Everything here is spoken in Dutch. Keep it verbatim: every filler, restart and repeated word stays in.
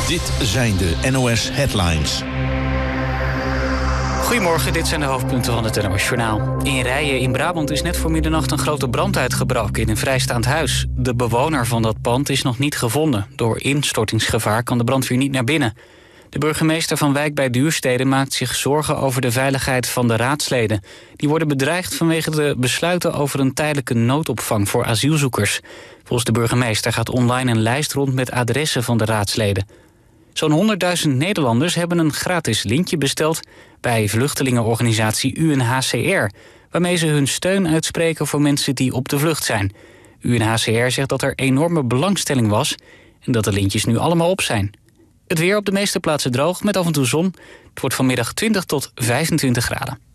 Dit zijn de N O S Headlines. Goedemorgen, dit zijn de hoofdpunten van het N O S Journaal. In Rijen in Brabant is net voor middernacht een grote brand uitgebroken in een vrijstaand huis. De bewoner van dat pand is nog niet gevonden. Door instortingsgevaar kan de brandweer niet naar binnen. De burgemeester van Wijk bij Duurstede maakt zich zorgen over de veiligheid van de raadsleden. Die worden bedreigd vanwege de besluiten over een tijdelijke noodopvang voor asielzoekers. Volgens de burgemeester gaat online een lijst rond met adressen van de raadsleden. Zo'n honderdduizend Nederlanders hebben een gratis lintje besteld bij vluchtelingenorganisatie U N H C R, waarmee ze hun steun uitspreken voor mensen die op de vlucht zijn. U N H C R zegt dat er enorme belangstelling was en dat de lintjes nu allemaal op zijn. Het weer op de meeste plaatsen droog, met af en toe zon. Het wordt vanmiddag twintig tot vijfentwintig graden.